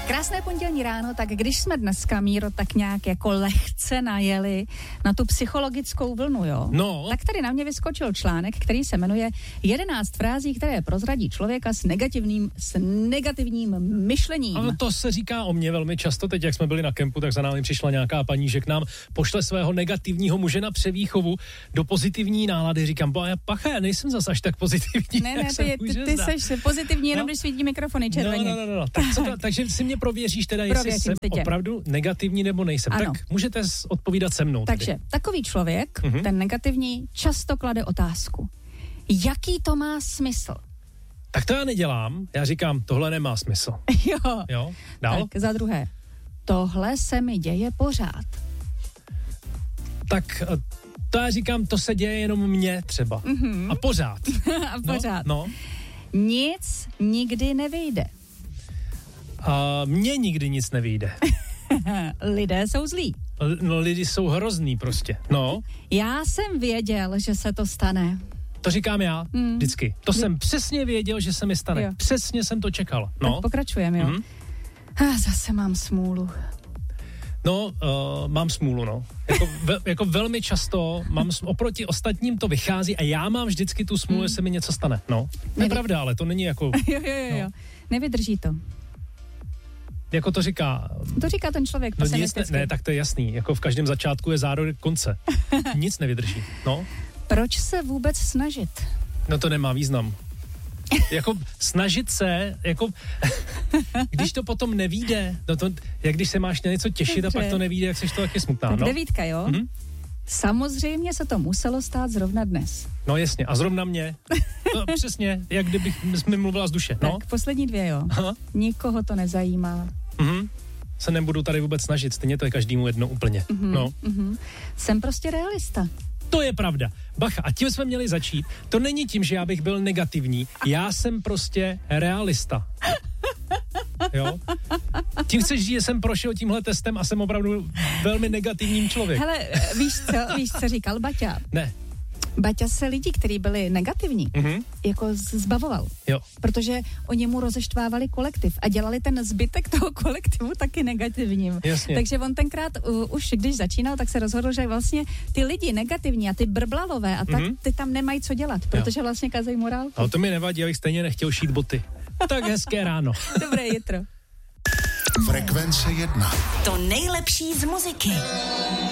Krásné pondělní ráno, tak když jsme dneska, Míro, tak nějak jako lehce najeli na tu psychologickou vlnu, jo? No. Tak tady na mě vyskočil článek, který se jmenuje 11 frází, které prozradí člověka s negativním myšlením. Ale to se říká o mně velmi často. Teď, jak jsme byli na kempu, tak za námi přišla nějaká paní, že k nám pošle svého negativního muže na převýchovu do pozitivní nálady. Říkám, pacha, já nejsem zas až tak pozitivní. Ne, ty seš pozitivní, jenom když svítí mikrofony červeně. No. Takže si mě prověříš teda, jestli jsem opravdu negativní nebo nejsem. Ano. Tak můžete odpovídat se mnou. Takže takový člověk, ten negativní, často klade otázku. Jaký to má smysl? Tak to já nedělám. Já říkám, tohle nemá smysl. Jo. Dál? Tak za druhé. Tohle se mi děje pořád. Tak to já říkám, to se děje jenom mně třeba. A pořád. A pořád. No. Nic nikdy nevyjde. Mně nikdy nic nevyjde. Lidé jsou zlí. No, lidi jsou hrozný prostě. No. Já jsem věděl, že se to stane. To říkám já vždycky. To jsem přesně věděl, že se mi stane. Jo. Přesně jsem to čekal. No. Tak pokračujeme, jo. Zase mám smůlu. No, mám smůlu, no. Jako velmi často oproti ostatním to vychází a já mám vždycky tu smůlu, že se mi něco stane. No, to je pravda, ale to není jako... Jo. Nevydrží to. Jako to říká... To říká ten člověk pesimisticky. Ne, tak to je jasný. Jako v každém začátku je zárodek konce. Nic nevydrží, no. Proč se vůbec snažit? No to nemá význam. Jako snažit se, jako když to potom nevyjde, no to, jak když se máš na něco těšit a pak to nevyjde, jak seš to taky smutná, tak no. 9, jo? Samozřejmě se to muselo stát zrovna dnes. No jasně, a zrovna mě. No, přesně, jak kdybych mi mluvila z duše, no. Tak poslední 2, jo. Aha. Nikoho to nezajímá. Se nebudu tady vůbec snažit, stejně to je každému jedno úplně, no. Jsem prostě realista. To je pravda. Bacha, a tím jsme měli začít. To není tím, že já bych byl negativní. Já jsem prostě realista. Jo? Tím chceš říct, že jsem prošel tímhle testem a jsem opravdu velmi negativním člověk. Hele, víš, co říkal Baťa? Ne. Baťa se lidí, kteří byli negativní, jako zbavoval. Jo. Protože oni mu rozeštvávali kolektiv a dělali ten zbytek toho kolektivu taky negativním. Jasně. Takže on tenkrát už, když začínal, tak se rozhodl, že vlastně ty lidi negativní a ty brblalové a tak, ty tam nemají co dělat, protože vlastně kazejí morálku. Ale to mi nevadí, abych stejně nechtěl šít boty. Tak hezké ráno. Dobré jitro. Frekvence 1. To nejlepší z muziky.